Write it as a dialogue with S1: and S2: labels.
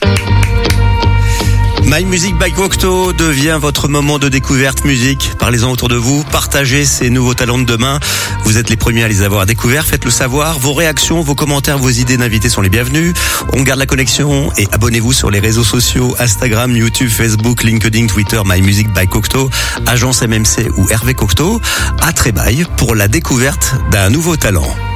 S1: My Music by Cocteau devient votre moment de découverte musique. Parlez-en autour de vous, partagez ces nouveaux talents de demain. Vous êtes les premiers à les avoir découverts, faites-le savoir. Vos réactions, vos commentaires, vos idées d'invités sont les bienvenus. On garde la connexion et abonnez-vous sur les réseaux sociaux Instagram, YouTube, Facebook, LinkedIn, Twitter, My Music by Cocteau, Agence MMC ou Hervé Cocteau. À très bye pour la découverte d'un nouveau talent.